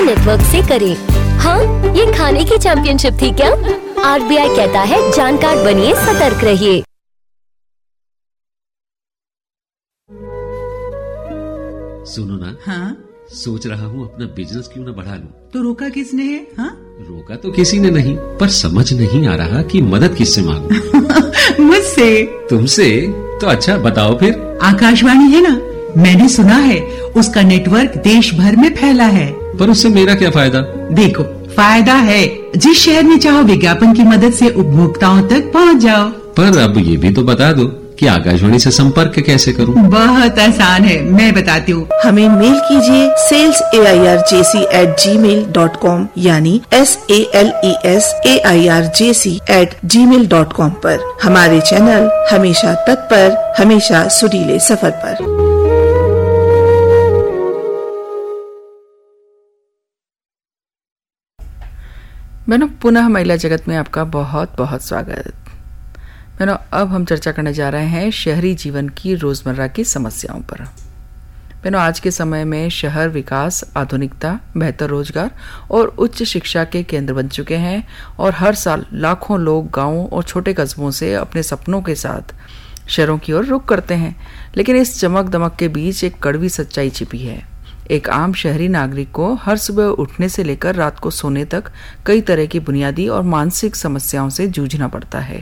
Network से करें। हाँ, ये खाने की चैंपियनशिप थी क्या? RBI कहता है जानकार बनिए, सतर्क रहिए। सुनो ना। हाँ? सोच रहा हूँ अपना बिजनेस क्यों न बढ़ा लूं। तो रोका किसने है? हाँ? रोका तो किसी ने नहीं, पर समझ नहीं आ रहा कि मदद किससे मांगूं। मुझसे? तुमसे? तो अच्छा बताओ फिर। आकाशवाणी है ना, मैंने सुना है उसका नेटवर्क देश भर में फैला है। पर उससे मेरा क्या फायदा? देखो, फायदा है। जिस शहर में चाहो विज्ञापन की मदद से उपभोक्ताओं तक पहुंच जाओ। पर अब ये भी तो बता दो कि आकाशवाणी से संपर्क कैसे करूं? बहुत आसान है, मैं बताती हूँ। हमें मेल कीजिए salesairjc@gmail.com यानी SALESAIRJC@gmail.com पर। हमारे चैनल हमेशा तत्पर, हमेशा सुरीले सफर पर। बहनों, पुनः महिला जगत में आपका बहुत बहुत स्वागत। बहनों, अब हम चर्चा करने जा रहे हैं शहरी जीवन की रोजमर्रा की समस्याओं पर। बहनों, आज के समय में शहर विकास, आधुनिकता, बेहतर रोजगार और उच्च शिक्षा के केंद्र बन चुके हैं और हर साल लाखों लोग गांवों और छोटे कस्बों से अपने सपनों के साथ शहरों की ओर रुख करते हैं। लेकिन इस चमक दमक के बीच एक कड़वी सच्चाई छिपी है। एक आम शहरी नागरिक को हर सुबह उठने से लेकर रात को सोने तक कई तरह की बुनियादी और मानसिक समस्याओं से जूझना पड़ता है।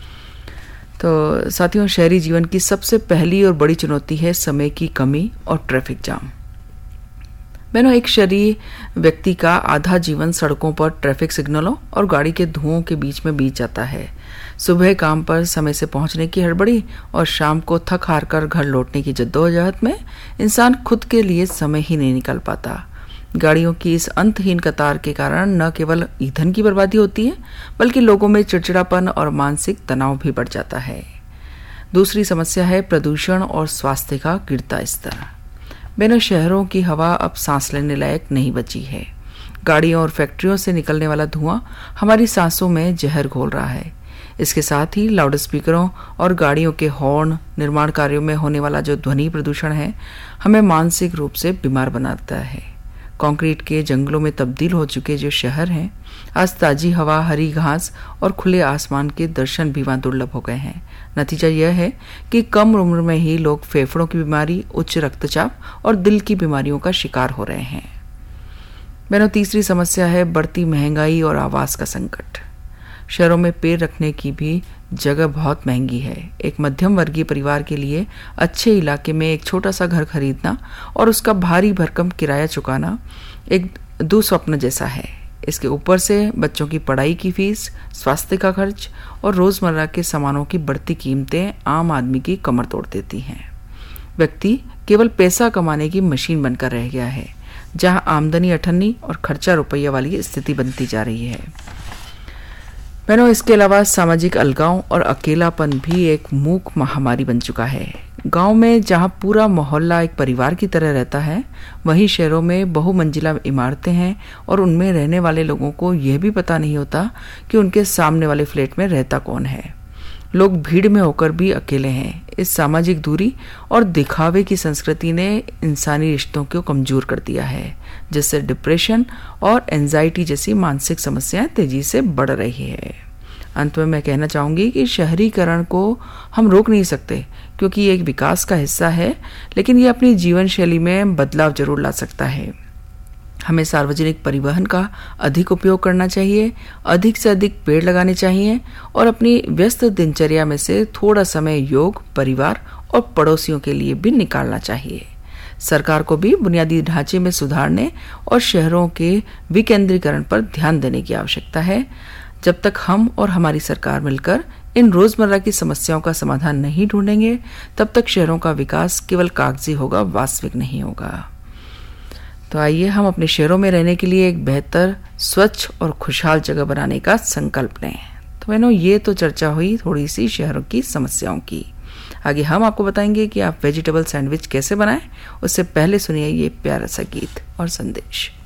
तो साथियों, शहरी जीवन की सबसे पहली और बड़ी चुनौती है समय की कमी और ट्रैफिक जाम। बहनों, एक शहरी व्यक्ति का आधा जीवन सड़कों पर ट्रैफिक सिग्नलों और गाड़ी के धुओं के बीच में बीत जाता है। सुबह काम पर समय से पहुंचने की हड़बड़ी और शाम को थक हार कर घर लौटने की जद्दोजहद में इंसान खुद के लिए समय ही नहीं निकाल पाता। गाड़ियों की इस अंतहीन कतार के कारण न केवल ईंधन की बर्बादी होती है, बल्कि लोगों में चिड़चिड़ापन और मानसिक तनाव भी बढ़ जाता है। दूसरी समस्या है प्रदूषण और स्वास्थ्य का गिरता स्तर। बहनों, शहरों की हवा अब सांस लेने लायक नहीं बची है। गाड़ियों और फैक्ट्रियों से निकलने वाला धुआं हमारी सांसों में जहर घोल रहा है। इसके साथ ही लाउड स्पीकरों और गाड़ियों के हॉर्न, निर्माण कार्यों में होने वाला जो ध्वनि प्रदूषण है, हमें मानसिक रूप से बीमार बनाता है। कंक्रीट के जंगलों में तब्दील हो चुके जो शहर हैं, आज ताजी हवा, हरी घास और खुले आसमान के दर्शन भी वहां दुर्लभ हो गए हैं। नतीजा यह है कि कम उम्र में ही लोग फेफड़ों की बीमारी, उच्च रक्तचाप और दिल की बीमारियों का शिकार हो रहे हैं। बहनों, तीसरी समस्या है बढ़ती महंगाई और आवास का संकट। शहरों में पैर रखने की भी जगह बहुत महंगी है। एक मध्यम वर्गीय परिवार के लिए अच्छे इलाके में एक छोटा सा घर खरीदना और उसका भारी भरकम किराया चुकाना एक दुस्वप्न जैसा है। इसके ऊपर से बच्चों की पढ़ाई की फीस, स्वास्थ्य का खर्च और रोजमर्रा के सामानों की बढ़ती कीमतें आम आदमी की कमर तोड़ देती हैं। व्यक्ति केवल पैसा कमाने की मशीन बनकर रह गया है, जहां आमदनी अठन्नी और खर्चा रुपया वाली स्थिति बनती जा रही है। बहनों, इसके अलावा सामाजिक अलगाव और अकेलापन भी एक मूक महामारी बन चुका है। गांव में जहां पूरा मोहल्ला एक परिवार की तरह रहता है, वहीं शहरों में बहुमंजिला इमारतें हैं और उनमें रहने वाले लोगों को यह भी पता नहीं होता कि उनके सामने वाले फ्लैट में रहता कौन है। लोग भीड़ में होकर भी अकेले हैं। इस सामाजिक दूरी और दिखावे की संस्कृति ने इंसानी रिश्तों को कमजोर कर दिया है, जिससे डिप्रेशन और एंजाइटी जैसी मानसिक समस्याएं तेजी से बढ़ रही है। अंत में मैं कहना चाहूंगी कि शहरीकरण को हम रोक नहीं सकते, क्योंकि ये एक विकास का हिस्सा है, लेकिन ये अपनी जीवन शैली में बदलाव जरूर ला सकता है। हमें सार्वजनिक परिवहन का अधिक उपयोग करना चाहिए, अधिक से अधिक पेड़ लगाने चाहिए और अपनी व्यस्त दिनचर्या में से थोड़ा समय योग, परिवार और पड़ोसियों के लिए भी निकालना चाहिए। सरकार को भी बुनियादी ढांचे में सुधारने और शहरों के विकेंद्रीकरण पर ध्यान देने की आवश्यकता है। जब तक हम और हमारी सरकार मिलकर इन रोजमर्रा की समस्याओं का समाधान नहीं ढूंढेंगे, तब तक शहरों का विकास केवल कागजी होगा, वास्तविक नहीं होगा। तो आइए हम अपने शहरों में रहने के लिए एक बेहतर, स्वच्छ और खुशहाल जगह बनाने का संकल्प लें। तो बहनों, ये तो चर्चा हुई थोड़ी सी शहरों की समस्याओं की। आगे हम आपको बताएंगे कि आप वेजिटेबल सैंडविच कैसे बनाएं। उससे पहले सुनिए ये प्यारा सा गीत और संदेश।